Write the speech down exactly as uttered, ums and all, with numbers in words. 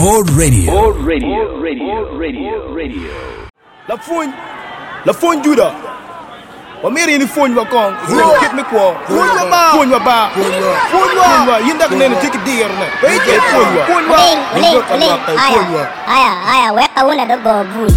Old Radio. Old Radio. Old Radio. Radio. Radio. La phone. La phone Judah. Wa meri ni phone wa kong. Kit me kwa. Phone wa ba. Phone wa ba. Phone wa. Yinda kene tiki dir na. Phone wa. Phone wa. Aya aya weka una dogo bu.